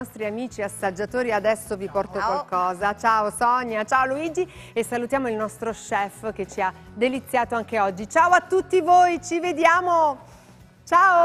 Nostri amici assaggiatori, adesso vi porto qualcosa. Ciao Sonia, ciao Luigi e salutiamo il nostro chef che ci ha deliziato anche oggi. Ciao a tutti voi, ci vediamo! Ciao!